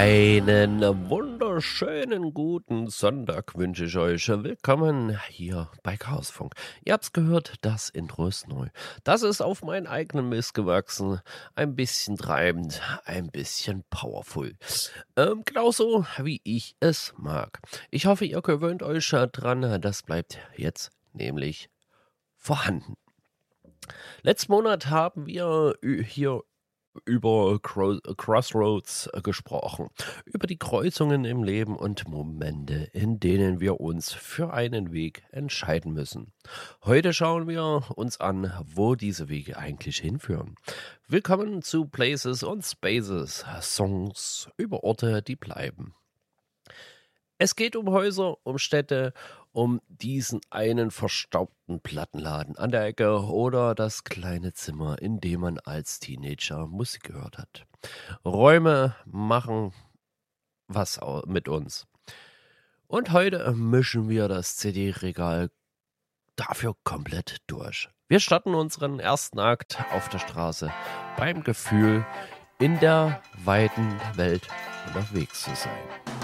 Einen wunderschönen guten Sonntag wünsche ich euch. Willkommen hier bei Chaosfunk. Ihr habt's gehört, das Intro ist neu. Das ist auf meinen eigenen Mist gewachsen. Ein bisschen treibend, ein bisschen powerful. Genauso wie ich es mag. Ich hoffe, ihr gewöhnt euch dran. Das bleibt jetzt nämlich vorhanden. Letzten Monat haben wir hier über Crossroads gesprochen, über die Kreuzungen im Leben und Momente, in denen wir uns für einen Weg entscheiden müssen. Heute schauen wir uns an, wo diese Wege eigentlich hinführen. Willkommen zu Places und Spaces, Songs über Orte, die bleiben. Es geht um Häuser, um Städte, um diesen einen verstaubten Plattenladen an der Ecke oder das kleine Zimmer, in dem man als Teenager Musik gehört hat. Räume machen mit uns. Und heute mischen wir das CD-Regal dafür komplett durch. Wir starten unseren ersten Akt auf der Straße beim Gefühl, in der weiten Welt unterwegs zu sein.